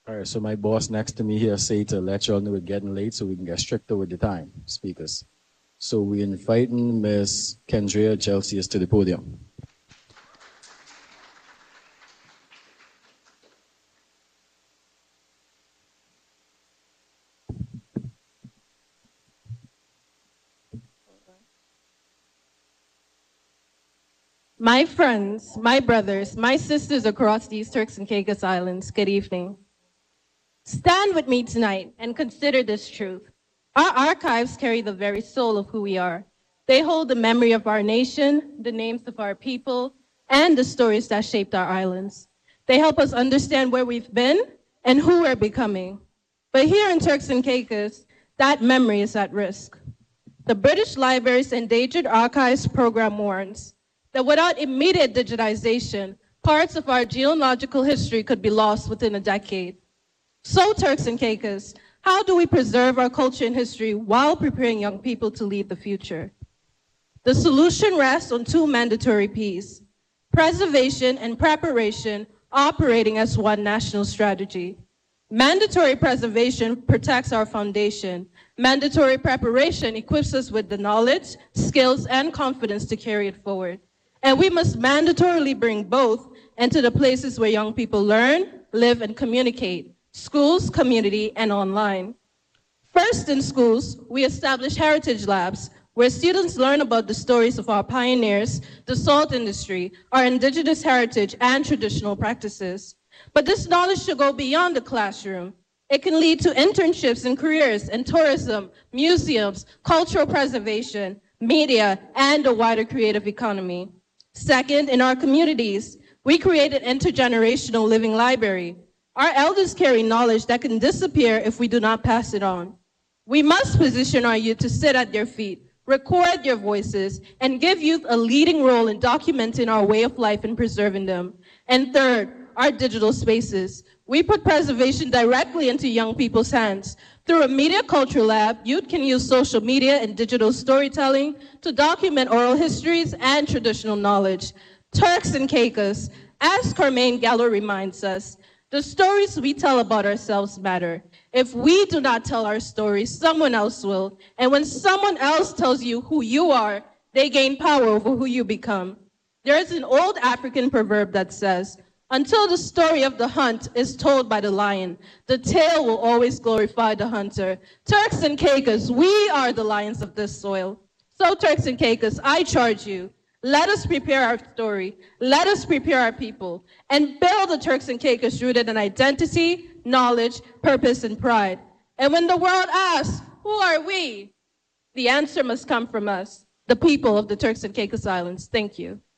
All right, so my boss next to me here say to let y'all know we're getting late so we can get stricter with the time, speakers. So we're inviting Miss Kendria Gelsius to the podium. My friends, my brothers, my sisters across these Turks and Caicos Islands, good evening. Stand with me tonight and consider this truth. Our archives carry the very soul of who we are. They hold the memory of our nation, the names of our people, and the stories that shaped our islands. They help us understand where we've been and who we're becoming. But here in Turks and Caicos, that memory is at risk. The British Library's Endangered Archives Program warns that without immediate digitization, parts of our genealogical history could be lost within a decade. So, Turks and Caicos, how do we preserve our culture and history while preparing young people to lead the future? The solution rests on two mandatory P's: preservation and preparation, operating as one national strategy. Mandatory preservation protects our foundation. Mandatory preparation equips us with the knowledge, skills, and confidence to carry it forward. And we must mandatorily bring both into the places where young people learn, live, and communicate: schools, community, and online. First, in schools, we establish heritage labs where students learn about the stories of our pioneers, the salt industry, our indigenous heritage, and traditional practices. But this knowledge should go beyond the classroom. It can lead to internships and careers in tourism, museums, cultural preservation, media, and a wider creative economy. Second, in our communities, we create an intergenerational living library. Our elders carry knowledge that can disappear if we do not pass it on. We must position our youth to sit at their feet, record their voices, and give youth a leading role in documenting our way of life and preserving them. And third, our digital spaces. We put preservation directly into young people's hands. Through a media culture lab, youth can use social media and digital storytelling to document oral histories and traditional knowledge. Turks and Caicos, as Carmaine Gallo reminds us, the stories we tell about ourselves matter. If we do not tell our stories, someone else will. And when someone else tells you who you are, they gain power over who you become. There is an old African proverb that says, until the story of the hunt is told by the lion, the tale will always glorify the hunter. Turks and Caicos, we are the lions of this soil. So Turks and Caicos, I charge you, let us prepare our story, let us prepare our people, and build a Turks and Caicos rooted in identity, knowledge, purpose, and pride. And when the world asks, who are we? The answer must come from us, the people of the Turks and Caicos Islands. Thank you.